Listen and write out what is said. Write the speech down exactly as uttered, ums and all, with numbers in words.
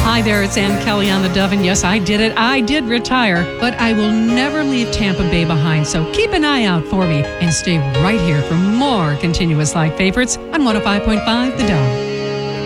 Hi there, it's Ann Kelly on the Dove, and yes, I did it. I did retire, but I will never leave Tampa Bay behind, so keep an eye out for me and stay right here for more continuous live favorites on one oh five point five The Dove.